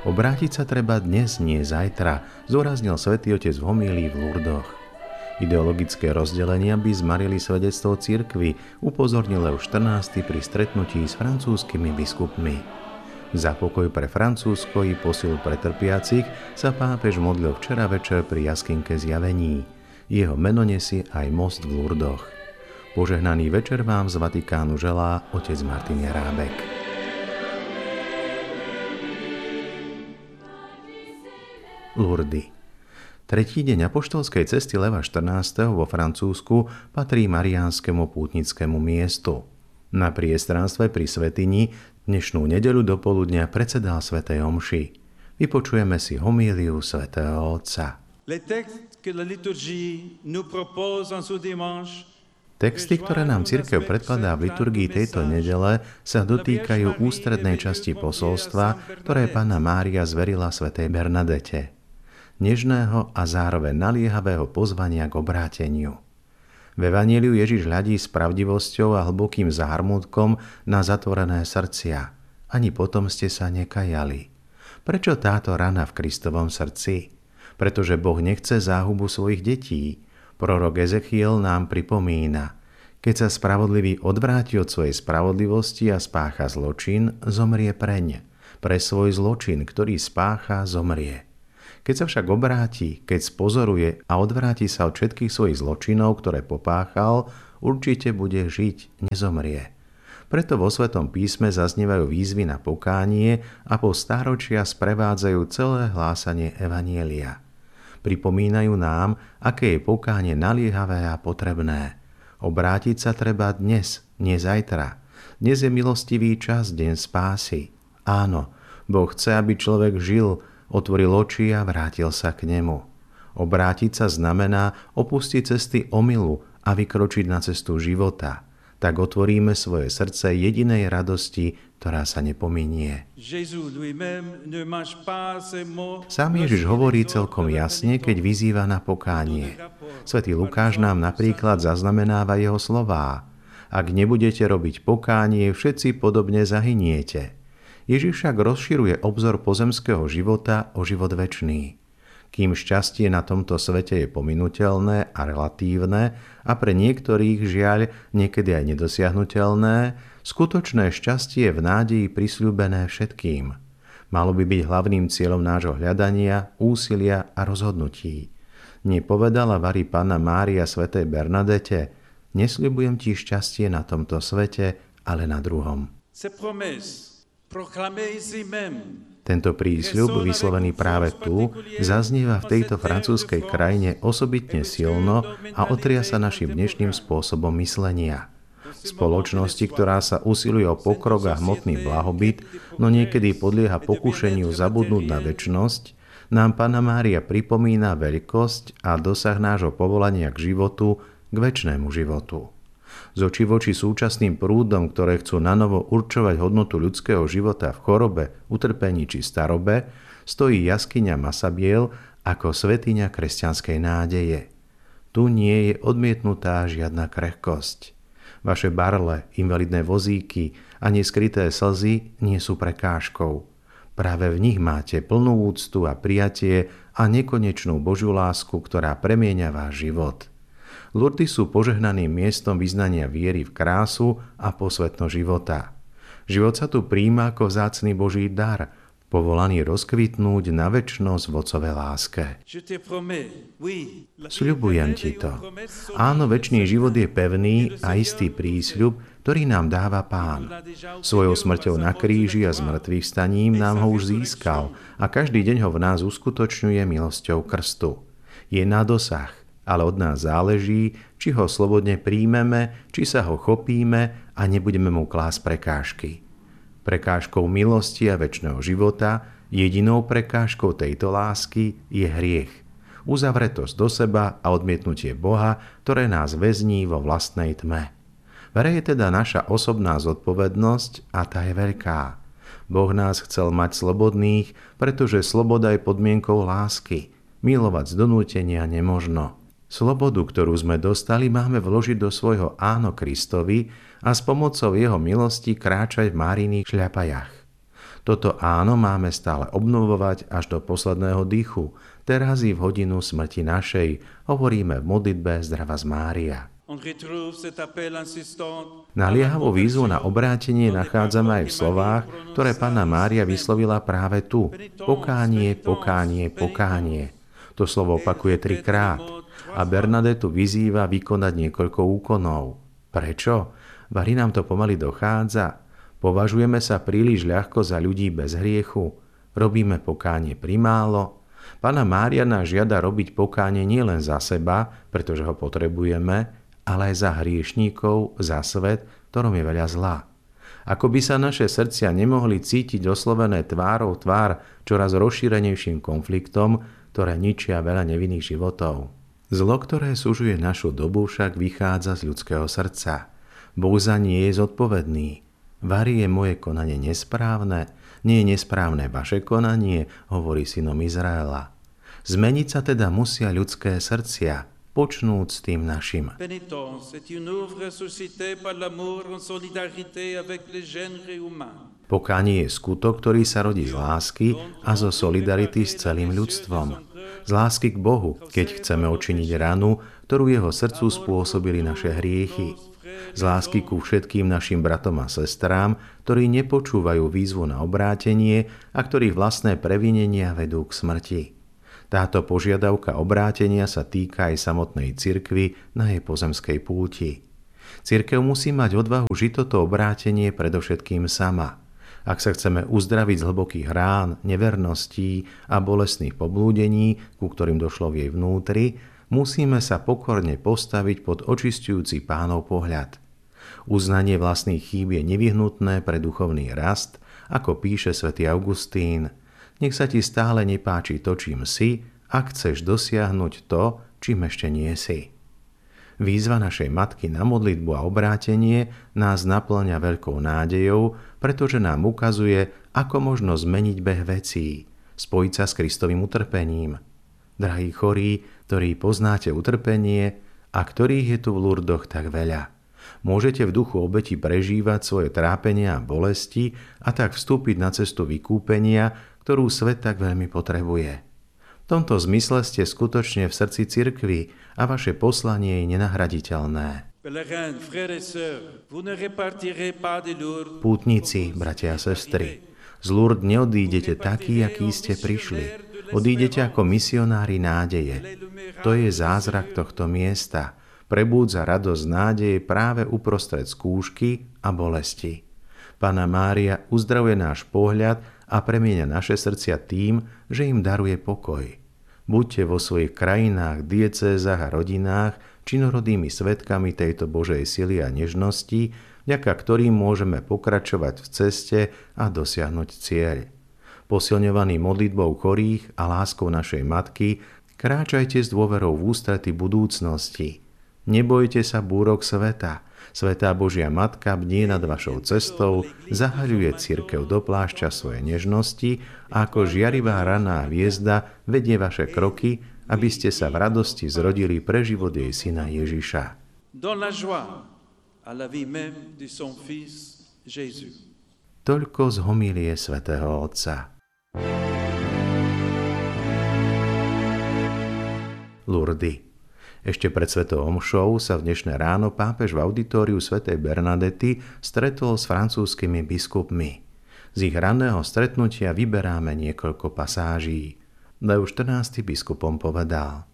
Obrátiť sa treba dnes, nie zajtra, zdôraznil svätý Otec v homílii v Lurdoch. Ideologické rozdelenia by zmarili svedectvo cirkvi, upozornil Leo XIV pri stretnutí s francúzskymi biskupmi. Za pokoj pre Francúzsko i posilu pre trpiacich sa pápež modlil včera večer pri jaskynke Zjavení. Jeho meno nesie aj most v Lurdoch. Požehnaný večer vám z Vatikánu želá otec Martin Jarábek. Lurdy. Tretí deň apoštolskej cesty Leva XIV. Vo Francúzsku patrí mariánskemu pútnickému miestu. Na priestranstve pri svätyni dnešnú nedeľu do poludnia predsedal svätej omši. Vypočujeme si homíliu svätého Otca. Texty, ktoré nám cirkev predkladá v liturgii tejto nedele, sa dotýkajú ústrednej časti posolstva, ktoré Panna Mária zverila svätej Bernadete. Nežného a zároveň naliehavého pozvania k obráteniu. V evanjeliu Ježiš hľadí s pravdivosťou a hlbokým zármutkom na zatvorené srdcia. Ani potom ste sa nekajali. Prečo táto rana v Kristovom srdci? Pretože Boh nechce záhubu svojich detí. Prorok Ezechiel nám pripomína, keď sa spravodlivý odvráti od svojej spravodlivosti a spácha zločin, zomrie preň. Pre svoj zločin, ktorý spácha, zomrie. Keď sa však obráti, keď spozoruje a odvráti sa od všetkých svojich zločinov, ktoré popáchal, určite bude žiť, nezomrie. Preto vo Svätom písme zaznievajú výzvy na pokánie a po stáročia sprevádzajú celé hlásanie evanjelia. Pripomínajú nám, aké je pokánie naliehavé a potrebné. Obrátiť sa treba dnes, nie zajtra. Dnes je milostivý čas, deň spásy. Áno, Boh chce, aby človek žil, otvoril oči a vrátil sa k nemu. Obrátiť sa znamená opustiť cesty omylu a vykročiť na cestu života. Tak otvoríme svoje srdce jedinej radosti, ktorá sa nepominie. Sám Ježiš hovorí celkom jasne, keď vyzýva na pokánie. Svätý Lukáš nám napríklad zaznamenáva jeho slová. Ak nebudete robiť pokánie, všetci podobne zahyniete. Ježiš však rozširuje obzor pozemského života o život večný. Kým šťastie na tomto svete je pominuteľné a relatívne a pre niektorých žiaľ niekedy aj nedosiahnuteľné, skutočné šťastie je v nádeji prisľúbené všetkým. Malo by byť hlavným cieľom nášho hľadania, úsilia a rozhodnutí. Nepovedala varí Panna Mária svätej Bernadete, nesľubujem ti šťastie na tomto svete, ale na druhom. Tento prísľub, vyslovený práve tu, zaznieva v tejto francúzskej krajine osobitne silno a otria sa našim dnešným spôsobom myslenia. V spoločnosti, ktorá sa usiluje o pokrok a hmotný blahobyt, no niekedy podlieha pokušeniu zabudnúť na večnosť, nám Panna Mária pripomína veľkosť a dosah nášho povolania k životu, k večnému životu. Z očí voči súčasným prúdom, ktoré chcú nanovo určovať hodnotu ľudského života v chorobe, utrpení či starobe, stojí jaskyňa Massabielle ako svätyňa kresťanskej nádeje. Tu nie je odmietnutá žiadna krehkosť. Vaše barle, invalidné vozíky a neskryté slzy nie sú prekážkou. Práve v nich máte plnú úctu a prijatie a nekonečnú Božiu lásku, ktorá premieňa váš život. Lurdy sú požehnaným miestom vyznania viery v krásu a posvetnosť života. Život sa tu prijíma ako vzácny Boží dar, povolaný rozkvitnúť na večnosť v Otcovej láske. Sľubujem ti to. Áno, večný život je pevný a istý prísľub, ktorý nám dáva Pán. Svojou smrťou na kríži a zmrtvých staním nám ho už získal a každý deň ho v nás uskutočňuje milosťou krstu. Je na dosah, ale od nás záleží, či ho slobodne príjmeme, či sa ho chopíme a nebudeme mu klásť prekážky. Prekážkou milosti a večného života, jedinou prekážkou tejto lásky je hriech. Uzavretosť do seba a odmietnutie Boha, ktoré nás väzní vo vlastnej tme. Vere je teda naša osobná zodpovednosť a tá je veľká. Boh nás chcel mať slobodných, pretože sloboda je podmienkou lásky. Milovať z donútenia nemožno. Slobodu, ktorú sme dostali, máme vložiť do svojho áno Kristovi a s pomocou jeho milosti kráčať v Máriných šľapajách. Toto áno máme stále obnovovať až do posledného dýchu, teraz i v hodinu smrti našej, hovoríme v modlitbe Zdravás Mária. Naliehavú výzvu na obrátenie nachádzame aj v slovách, ktoré Panna Mária vyslovila práve tu. Pokánie, pokánie, pokánie. To slovo opakuje 3-krát a Bernadetu vyzýva vykonať niekoľko úkonov. Prečo? Vari nám to pomaly dochádza. Považujeme sa príliš ľahko za ľudí bez hriechu. Robíme pokánie primálo. Panna Mária nás žiada robiť pokánie nielen za seba, pretože ho potrebujeme, ale aj za hriešníkov, za svet, ktorom je veľa zla. Ako by sa naše srdcia nemohli cítiť oslovené tvárou tvár čoraz rozšírenejším konfliktom, ktoré ničia veľa nevinných životov. Zlo, ktoré sužuje našu dobu, však vychádza z ľudského srdca. Boh za nie je zodpovedný. Vari je moje konanie nesprávne, nie je nesprávne vaše konanie, hovorí synom Izraela. Zmeniť sa teda musia ľudské srdcia, počnúť s tým našim. Pokánie je skutok, ktorý sa rodí z lásky a zo solidarity s celým ľudstvom. Z lásky k Bohu, keď chceme odčiniť ranu, ktorú jeho srdcu spôsobili naše hriechy. Z lásky ku všetkým našim bratom a sestrám, ktorí nepočúvajú výzvu na obrátenie a ktorých vlastné previnenia vedú k smrti. Táto požiadavka obrátenia sa týka aj samotnej cirkvi na jej pozemskej púti. Cirkev musí mať odvahu žiť toto obrátenie predovšetkým sama. Ak sa chceme uzdraviť z hlbokých rán, neverností a bolestných poblúdení, ku ktorým došlo v jej vnútri, musíme sa pokorne postaviť pod očisťujúci Pánov pohľad. Uznanie vlastných chýb je nevyhnutné pre duchovný rast, ako píše svätý Augustín. Nech sa ti stále nepáči to, čím si, ak chceš dosiahnuť to, čím ešte nie si. Výzva našej matky na modlitbu a obrátenie nás naplňa veľkou nádejou, pretože nám ukazuje, ako možno zmeniť beh vecí, spojiť sa s Kristovým utrpením. Drahí chorí, ktorí poznáte utrpenie a ktorých je tu v Lurdoch tak veľa. Môžete v duchu obeti prežívať svoje trápenia a bolesti a tak vstúpiť na cestu vykúpenia, ktorú svet tak veľmi potrebuje. V tomto zmysle ste skutočne v srdci cirkvi a vaše poslanie je nenahraditeľné. Pútnici, bratia a sestry, z Lourdes neodídete takí, akí ste prišli. Odídete ako misionári nádeje. To je zázrak tohto miesta. Prebúdza radosť nádeje práve uprostred skúšky a bolesti. Panna Mária uzdravuje náš pohľad a premieňa naše srdcia tým, že im daruje pokoj. Buďte vo svojich krajinách, diecézach a rodinách činorodými svedkami tejto Božej sily a nežnosti, vďaka ktorým môžeme pokračovať v ceste a dosiahnuť cieľ. Posilňovaní modlitbou chorých a láskou našej matky, kráčajte s dôverou v ústrety budúcnosti. Nebojte sa búrok sveta. Svätá Božia Matka bdie nad vašou cestou, zahaľuje cirkev do plášťa svoje nežnosti a ako žiarivá raná hviezda vedie vaše kroky, aby ste sa v radosti zrodili pre život jej syna Ježiša. Toľko z homilie svätého Otca. Lurdy. Ešte pred svetou omšou sa v dnešné ráno pápež v auditóriu svätej Bernadety stretol s francúzskymi biskupmi. Z ich ranného stretnutia vyberáme niekoľko pasáží. Leo XIV biskupom povedal: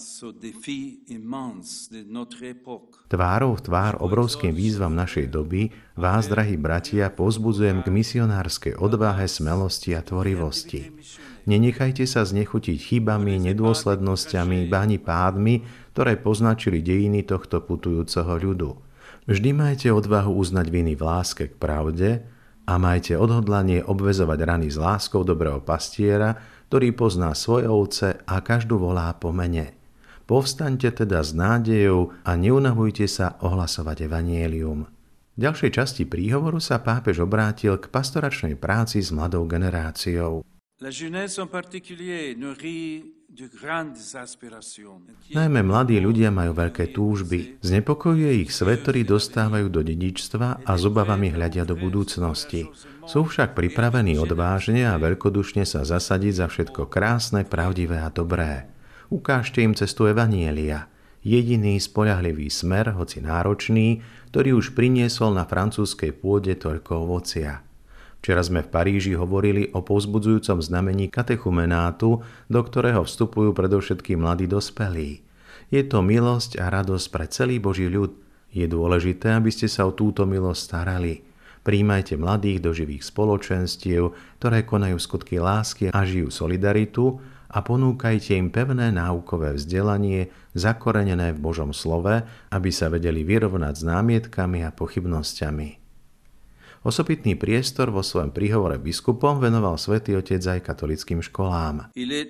Tvárou v tvár obrovským výzvam našej doby vás, drahí bratia, povzbudzujem k misionárskej odvahe, smelosti a tvorivosti. Nenechajte sa znechutiť chybami, nedôslednosťami, ani pádmi, ktoré poznačili dejiny tohto putujúceho ľudu. Vždy majte odvahu uznať viny v láske k pravde a majte odhodlanie obväzovať rany s láskou dobrého pastiera, ktorý pozná svoje ovce a každú volá po mene. Povstaňte teda s nádejou a neunavujte sa ohlasovať evanjelium. V ďalšej časti príhovoru sa pápež obrátil k pastoračnej práci s mladou generáciou. Najmä mladí ľudia majú veľké túžby. Znepokojuje ich svet, ktorý dostávajú do dedičstva a s obavami hľadia do budúcnosti. Sú však pripravení odvážne a veľkodušne sa zasadiť za všetko krásne, pravdivé a dobré. Ukážte im cestu evanjelia. Jediný spoľahlivý smer, hoci náročný, ktorý už priniesol na francúzskej pôde toľko ovocia. Včera sme v Paríži hovorili o povzbudzujúcom znamení katechumenátu, do ktorého vstupujú predovšetkým mladí dospelí. Je to milosť a radosť pre celý Boží ľud. Je dôležité, aby ste sa o túto milosť starali. Prijímajte mladých do živých spoločenstiev, ktoré konajú skutky lásky a žijú solidaritu, a ponúkajte im pevné náukové vzdelanie, zakorenené v Božom slove, aby sa vedeli vyrovnať s námietkami a pochybnosťami. Osobitný priestor vo svojom príhovore biskupom venoval Svätý Otec aj katolíckym školám.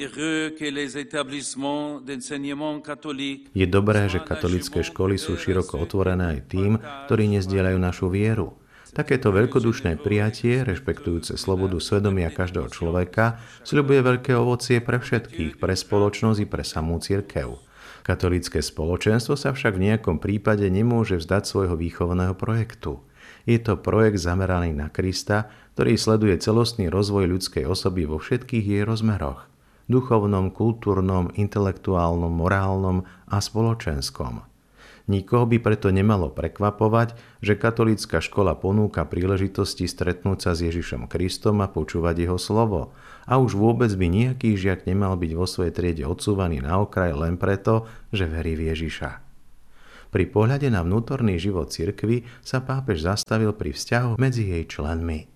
Je dobré, že katolícke školy sú široko otvorené aj tým, ktorí nezdieľajú našu vieru. Takéto veľkodušné prijatie, rešpektujúce slobodu svedomia každého človeka, sľubuje veľké ovocie pre všetkých, pre spoločnosť i pre samú cirkev. Katolícke spoločenstvo sa však v nejakom prípade nemôže vzdať svojho výchovného projektu. Je to projekt zameraný na Krista, ktorý sleduje celostný rozvoj ľudskej osoby vo všetkých jej rozmeroch. Duchovnom, kultúrnom, intelektuálnom, morálnom a spoločenskom. Nikoho by preto nemalo prekvapovať, že katolícka škola ponúka príležitosti stretnúť sa s Ježišom Kristom a počúvať jeho slovo. A už vôbec by nejaký žiak nemal byť vo svojej triede odsúvaný na okraj len preto, že verí v Ježiša. Pri pohľade na vnútorný život cirkvi sa pápež zastavil pri vzťahoch medzi jej členmi.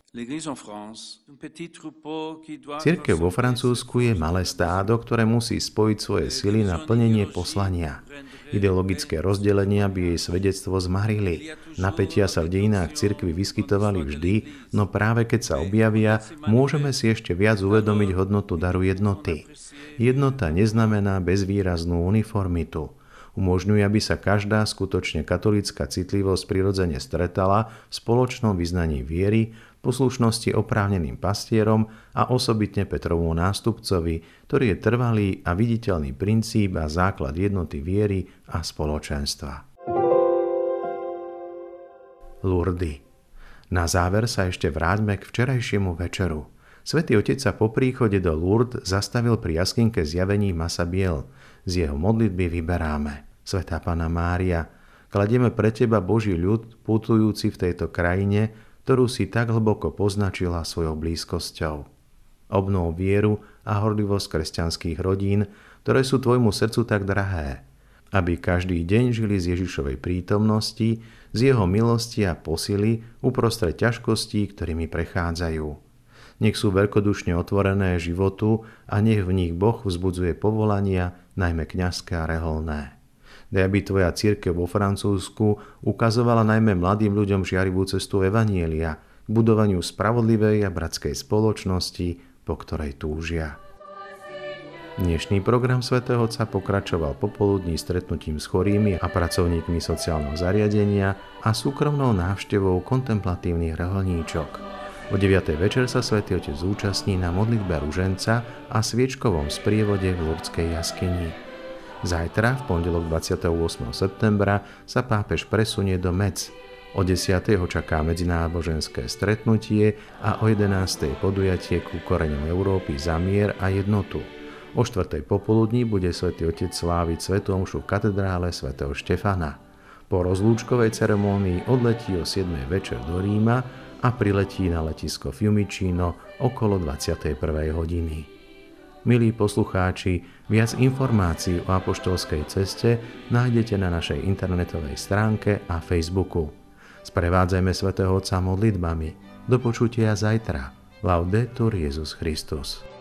Cirkev vo Francúzsku je malé stádo, ktoré musí spojiť svoje sily na plnenie poslania. Ideologické rozdelenia by jej svedectvo zmarili. Napätia sa v dejinách cirkvi vyskytovali vždy, no práve keď sa objavia, môžeme si ešte viac uvedomiť hodnotu daru jednoty. Jednota neznamená bezvýraznú uniformitu. Umožňuje, aby sa každá skutočne katolícka citlivosť prirodzene stretala v spoločnom vyznaní viery, poslušnosti oprávneným pastierom a osobitne Petrovu nástupcovi, ktorý je trvalý a viditeľný princíp a základ jednoty viery a spoločenstva. Lourdes. Na záver sa ešte vráťme k včerajšiemu večeru. Svätý Otec sa po príchode do Lourdes zastavil pri jaskinke zjavení Massabielle. Z jeho modlitby vyberáme. Svätá Panna Mária, kladieme pre Teba Boží ľud, putujúci v tejto krajine, ktorú si tak hlboko poznačila svojou blízkosťou. Obnov vieru a horlivosť kresťanských rodín, ktoré sú Tvojmu srdcu tak drahé, aby každý deň žili z Ježišovej prítomnosti, z jeho milosti a posily uprostred ťažkostí, ktorými prechádzajú. Nech sú veľkodušne otvorené životu a nech v nich Boh vzbudzuje povolania, najmä kňazské a reholné. Daj, aby Tvoja cirkev vo Francúzsku ukazovala najmä mladým ľuďom žiarivú cestu evanjelia k budovaniu spravodlivej a bratskej spoločnosti, po ktorej túžia. Dnešný program svätého Otca pokračoval popoludní stretnutím s chorými a pracovníkmi sociálneho zariadenia a súkromnou návštevou kontemplatívnych reholníčok. O 9. večer sa Svätý Otec zúčastní na modlitbe ruženca a sviečkovom sprievode v Lourdskej jaskyni. Zajtra, v pondelok 28. septembra, sa pápež presunie do Metz. O 10. ho čaká medzináboženské stretnutie a o 11. podujatie ku koreňom Európy za mier a jednotu. O 4. popoludní bude Svätý Otec sláviť svätú omšu v katedrále svätého Štefana. Po rozlúčkovej ceremónii odletí o 7. večer do Ríma a priletí na letisko Fiumicino okolo 21. hodiny. Milí poslucháči, viac informácií o apoštolskej ceste nájdete na našej internetovej stránke a Facebooku. Sprevádzajme svätého Otca modlitbami. Do počutia zajtra. Laudetur Jesus Christus.